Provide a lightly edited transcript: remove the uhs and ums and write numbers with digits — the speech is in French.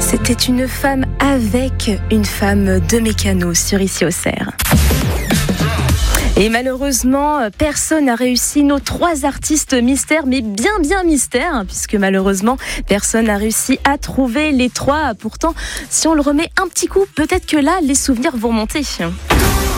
C'était une femme avec une femme de mécano sur Ici au Cerf. Et malheureusement, personne n'a réussi nos 3 artistes mystères, mais bien mystères, puisque malheureusement, personne n'a réussi à trouver les 3. Pourtant, si on le remet un petit coup, peut-être que là, les souvenirs vont monter.